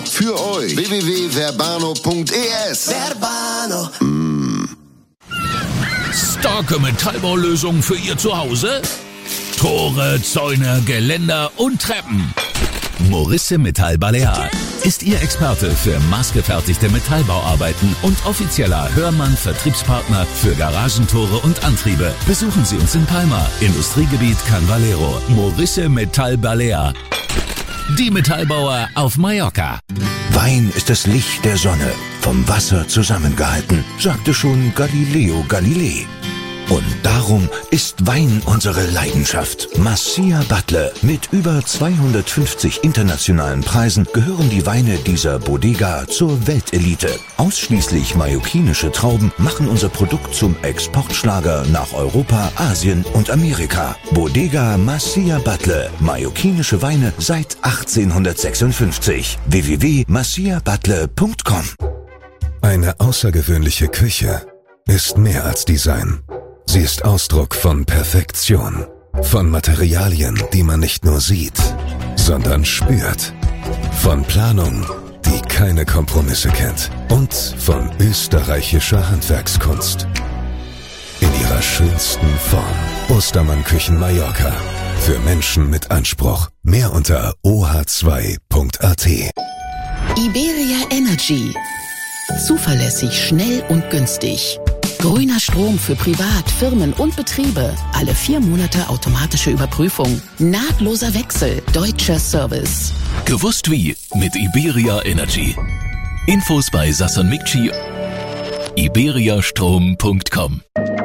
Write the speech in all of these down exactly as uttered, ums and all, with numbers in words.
Für euch. w w w punkt verbano punkt e s. Verbano. Mm. Starke Metallbaulösung für Ihr Zuhause? Tore, Zäune, Geländer und Treppen. Morisse Metall Balear ist Ihr Experte für maßgefertigte Metallbauarbeiten und offizieller Hörmann-Vertriebspartner für Garagentore und Antriebe. Besuchen Sie uns in Palma, Industriegebiet Can Valero. Morisse Metall Balear. Die Metallbauer auf Mallorca. Wein ist das Licht der Sonne, vom Wasser zusammengehalten, sagte schon Galileo Galilei. Und darum ist Wein unsere Leidenschaft. Masia Butler. Mit über zweihundertfünfzig internationalen Preisen gehören die Weine dieser Bodega zur Weltelite. Ausschließlich mallorquinische Trauben machen unser Produkt zum Exportschlager nach Europa, Asien und Amerika. Bodega Masia Butler. Mallorquinische Weine seit achtzehnhundertsechsundfünfzig. w w w punkt masia butler punkt com. Eine außergewöhnliche Küche ist mehr als Design. Sie ist Ausdruck von Perfektion. Von Materialien, die man nicht nur sieht, sondern spürt. Von Planung, die keine Kompromisse kennt. Und von österreichischer Handwerkskunst. In ihrer schönsten Form. Ostermann Küchen Mallorca. Für Menschen mit Anspruch. Mehr unter o h zwei punkt a t. Iberia Energy. Zuverlässig, schnell und günstig. Grüner Strom für Privat, Firmen und Betriebe. Alle vier Monate automatische Überprüfung. Nahtloser Wechsel. Deutscher Service. Gewusst wie mit Iberia Energy. Infos bei Sasson Mikci. iberiastrom punkt com.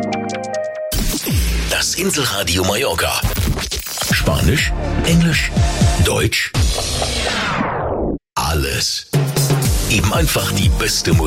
Das Inselradio Mallorca. Spanisch, Englisch, Deutsch. Alles. Eben einfach die beste Musik.